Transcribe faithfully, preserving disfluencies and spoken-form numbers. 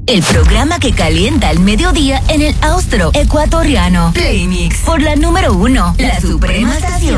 El programa que calienta el mediodía en el austro ecuatoriano. Playmix por la número uno, la suprema estación.